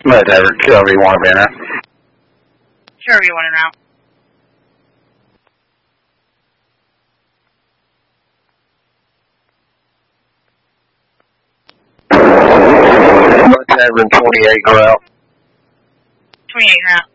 Whatever, whoever you want to be in it. Sure, you want to know. Tavern 28, go out. 28 now.